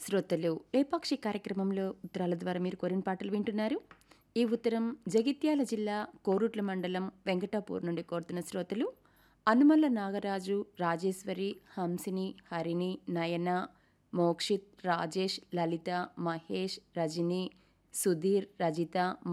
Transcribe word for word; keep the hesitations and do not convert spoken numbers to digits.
శ్రోతలు లేపాక్షి కార్యక్రమంలో ఉత్తరాల ద్వారా మీరు కోరిన పాటలు వింటున్నారు. ఈ ఉత్తరం జగిత్యాల జిల్లా కోరుట్ల మండలం వెంకటాపూర్ నుండి కోరుతున్న శ్రోతలు అనుమల్ల నాగరాజు, రాజేశ్వరి, హంసిని, హరిణి, నయన, మోక్షిత్, రాజేష్, లలిత, మహేష్, రజని, సుధీర్, రజిత